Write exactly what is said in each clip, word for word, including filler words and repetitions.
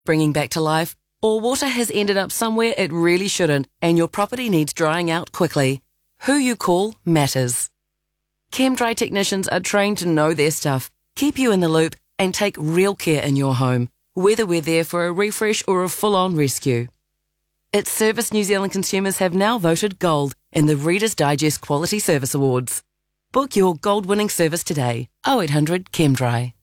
bringing back to life, or water has ended up somewhere it really shouldn't and your property needs drying out quickly. Who you call matters. ChemDry technicians are trained to know their stuff, keep you in the loop and take real care in your home, whether we're there for a refresh or a full-on rescue. Its service New Zealand consumers have now voted gold in the Reader's Digest Quality Service Awards. Book your gold-winning service today. oh eight hundred ChemDry.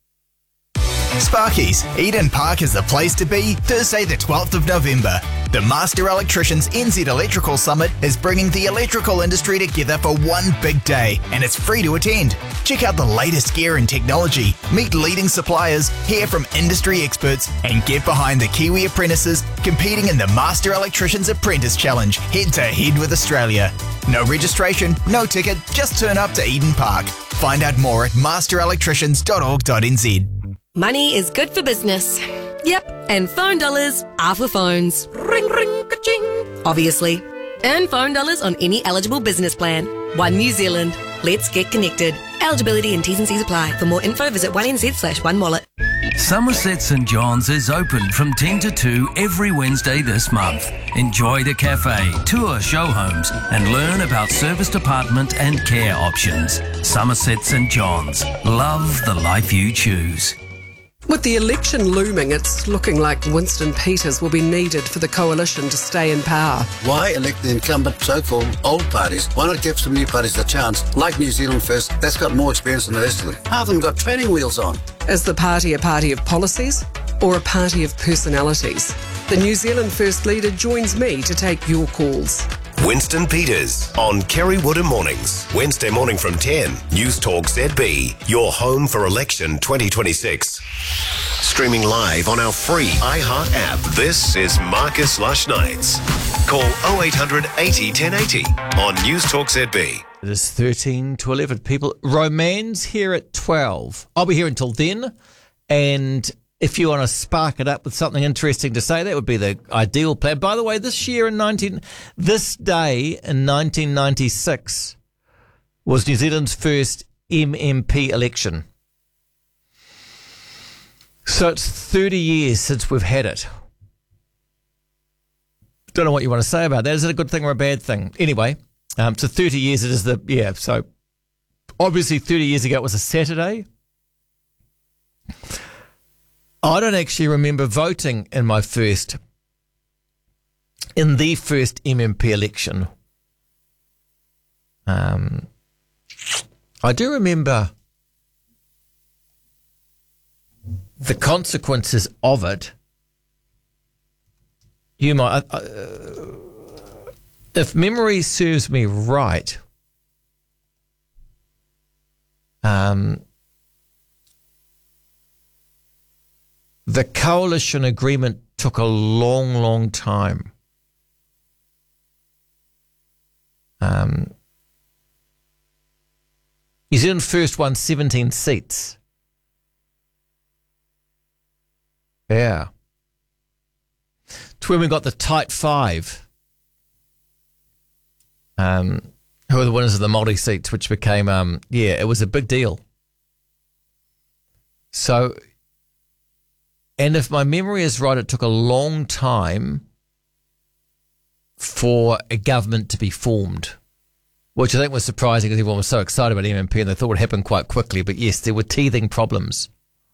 Sparkies, Eden Park is the place to be Thursday the twelfth of November. The Master Electricians N Z Electrical Summit is bringing the electrical industry together for one big day, and it's free to attend. Check out the latest gear and technology, meet leading suppliers, hear from industry experts, and get behind the Kiwi apprentices competing in the Master Electricians Apprentice Challenge head-to-head with Australia. No registration, no ticket, just turn up to Eden Park. Find out more at master electricians dot org dot n z. Money is good for business. Yep, and phone dollars are for phones. Ring, ring, ka-ching. Obviously. Earn phone dollars on any eligible business plan. One New Zealand. Let's get connected. Eligibility and T's and C's apply. For more info, visit one n z slash one wallet. Somerset St John's is open from ten to two every Wednesday this month. Enjoy the cafe, tour show homes and learn about service department and care options. Somerset St John's. Love the life you choose. With the election looming, it's looking like Winston Peters will be needed for the coalition to stay in power. Why elect the incumbent so-called old parties? Why not give some new parties a chance, like New Zealand First, that's got more experience than the rest of them? Half of them got training wheels on. Is the party a party of policies or a party of personalities? The New Zealand First leader joins me to take your calls. Winston Peters on Kerry Woodham Mornings. Wednesday morning from ten. News Talk Z B. Your home for election twenty twenty-six. Streaming live on our free iHeart app. This is Marcus Lush Nights. Call oh eight hundred eighty ten eighty on News Talk Z B. It is thirteen to eleven. People, Roman's here at twelve. I'll be here until then. And if you want to spark it up with something interesting to say, that would be the ideal plan. By the way, this year in nineteen, this day in nineteen ninety-six was New Zealand's first M M P election. So it's thirty years since we've had it. Don't know what you want to say about that. Is it a good thing or a bad thing? Anyway, um, so thirty years it is the, yeah, so obviously thirty years ago it was a Saturday. I don't actually remember voting in my first, in the first M M P election. Um, I do remember the consequences of it. You might, uh, if memory serves me right, um, the coalition agreement took a long, long time. Um, New Zealand First won seventeen seats. Yeah. It's when we got the tight five. Um, who were the winners of the multi seats, which became, um, yeah, it was a big deal. So, and if my memory is right, it took a long time for a government to be formed, which I think was surprising because everyone was so excited about M M P and they thought it would happen quite quickly. But yes, there were teething problems.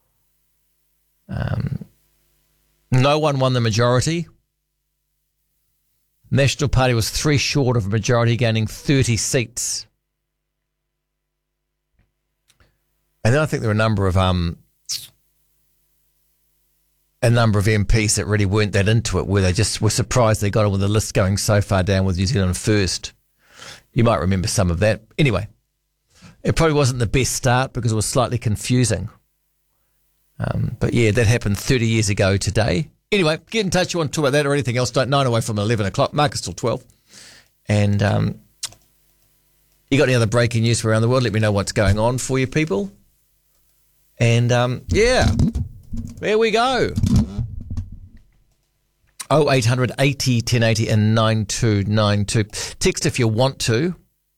Um, no one won the majority. National Party was three short of a majority, gaining thirty seats. And then I think there were a number of um, a number of M Ps that really weren't that into it, where they just were surprised they got on with the list going so far down with New Zealand First. You might remember some of that. Anyway, it probably wasn't the best start because it was slightly confusing. Um, but yeah, that happened thirty years ago today. Anyway, get in touch if you want to talk about that or anything else. Don't nine away from eleven o'clock. Marcus till twelve. And um, you got any other breaking news from around the world? Let me know what's going on for you people. And um, yeah, there we go. oh eight hundred eighty ten eighty and nine two nine two. Text if you want to.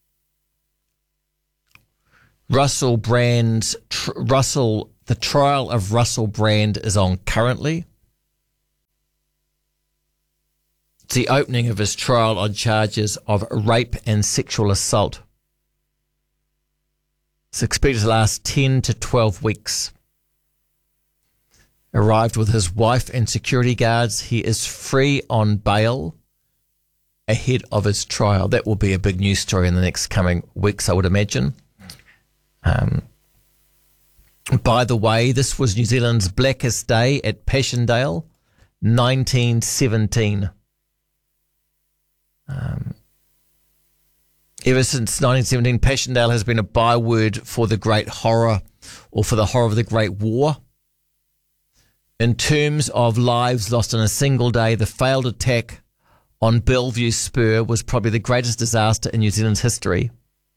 Russell Brand's, tr- Russell, the trial of Russell Brand is on currently. It's the opening of his trial on charges of rape and sexual assault. It's expected to last ten to twelve weeks. Arrived with his wife and security guards, he is free on bail ahead of his trial. That will be a big news story in the next coming weeks, I would imagine. Um, by the way, this was New Zealand's blackest day at Passchendaele, nineteen seventeen. Um, ever since nineteen seventeen, Passchendaele has been a byword for the Great Horror or for the horror of the Great War. In terms of lives lost in a single day, the failed attack on Bellevue Spur was probably the greatest disaster in New Zealand's history.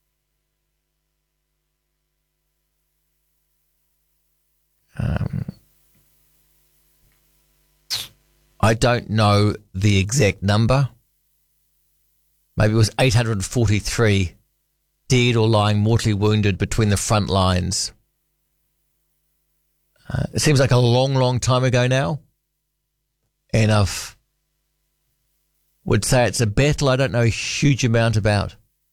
Um, I don't know the exact number. Maybe it was eight hundred forty-three dead or lying mortally wounded between the front lines. Uh, it seems like a long, long time ago now. And I would say it's a battle I don't know a huge amount about.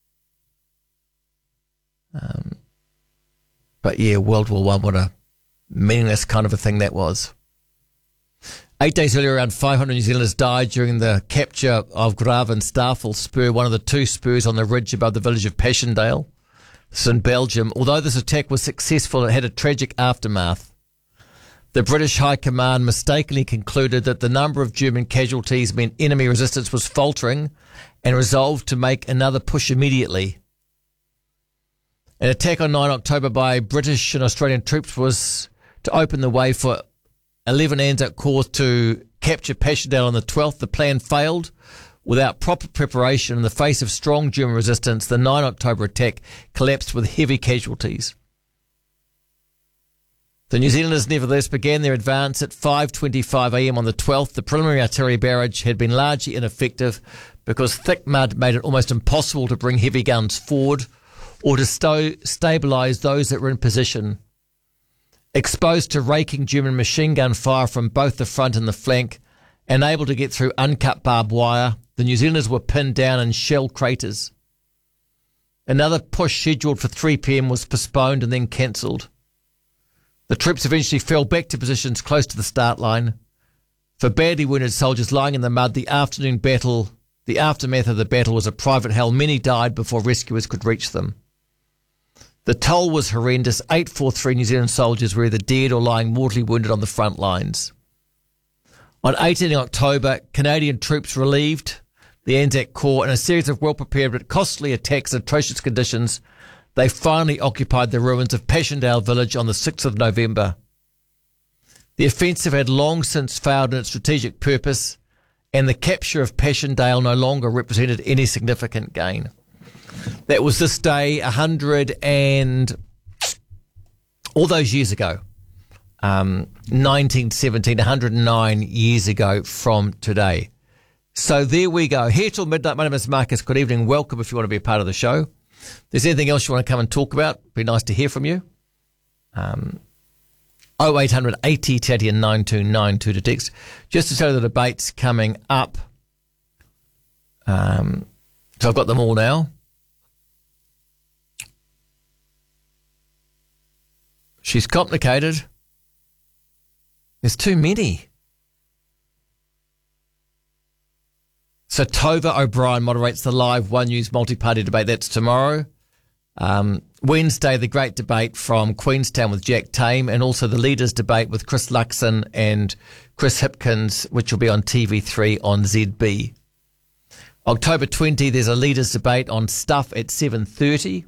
Um, but yeah, World War One, what a meaningless kind of a thing that was. Eight days earlier, around five hundred New Zealanders died during the capture of Graven-Stafel Spur, one of the two spurs on the ridge above the village of Passchendaele. This is in Belgium. Although this attack was successful, it had a tragic aftermath. The British High Command mistakenly concluded that the number of German casualties meant enemy resistance was faltering and resolved to make another push immediately. An attack on the ninth of October by British and Australian troops was to open the way for eleven Anzac Corps to capture Passchendaele on the twelfth. The plan failed. Without proper preparation in the face of strong German resistance, the ninth of October attack collapsed with heavy casualties. The New Zealanders nevertheless began their advance at five twenty-five a.m. on the twelfth. The preliminary artillery barrage had been largely ineffective because thick mud made it almost impossible to bring heavy guns forward or to sto- stabilise those that were in position. Exposed to raking German machine gun fire from both the front and the flank, and able to get through uncut barbed wire, the New Zealanders were pinned down in shell craters. Another push scheduled for three p.m. was postponed and then cancelled. The troops eventually fell back to positions close to the start line. For badly wounded soldiers lying in the mud, the afternoon battle, the aftermath of the battle was a private hell. Many died before rescuers could reach them. The toll was horrendous. eight forty-three New Zealand soldiers were either dead or lying mortally wounded on the front lines. On eighteenth of October, Canadian troops relieved the Anzac Corps in a series of well-prepared but costly attacks in atrocious conditions. They finally occupied the ruins of Passchendaele village on the sixth of November. The offensive had long since failed in its strategic purpose, and the capture of Passchendaele no longer represented any significant gain. That was this day, a hundred and all those years ago, um, nineteen seventeen, one hundred nine years ago from today. So there we go. Here till midnight. My name is Marcus. Good evening. Welcome if you want to be a part of the show. If there's anything else you want to come and talk about, it'd be nice to hear from you. Um, oh eight hundred eighty, Tatty and nine two nine two to text. Just to tell you the debates coming up. Um, so I've got them all now. She's complicated. There's too many. So Tova O'Brien moderates the live One News multi-party debate. That's tomorrow. Um, Wednesday, the great debate from Queenstown with Jack Tame, and also the leaders debate with Chris Luxon and Chris Hipkins, which will be on T V three on Z B. October twentieth, there's a leaders debate on Stuff at seven thirty.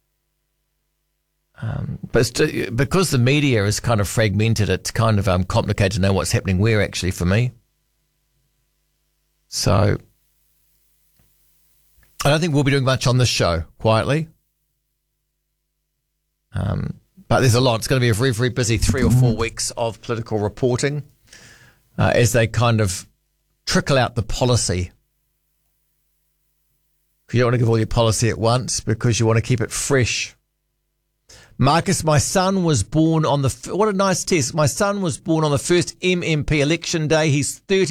Um, but st- because the media is kind of fragmented, it's kind of um, complicated to know what's happening where, actually, for me. So I don't think we'll be doing much on this show, quietly. Um, but there's a lot. It's going to be a very, very busy three or four weeks of political reporting uh, as they kind of trickle out the policy. You don't want to give all your policy at once because you want to keep it fresh. Marcus, my son was born on the... What a nice test. My son was born on the first M M P election day. He's thirty.